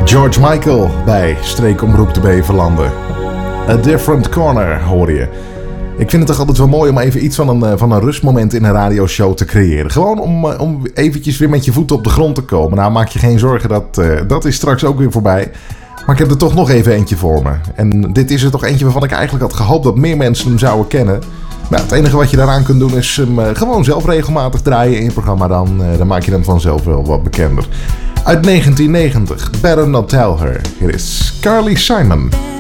George Michael bij Streekomroep de Beverlanden. A Different Corner hoor je. Ik vind het toch altijd wel mooi om even iets van een rustmoment in een radioshow te creëren. Gewoon om eventjes weer met je voeten op de grond te komen. Nou, maak je geen zorgen, dat is straks ook weer voorbij. Maar ik heb er toch nog even eentje voor me. En dit is er toch eentje waarvan ik eigenlijk had gehoopt dat meer mensen hem zouden kennen. Nou, het enige wat je daaraan kunt doen is hem gewoon zelf regelmatig draaien in je programma. Dan maak je hem vanzelf wel wat bekender. Uit 1990, Better Not Tell Her. Hier is Carly Simon.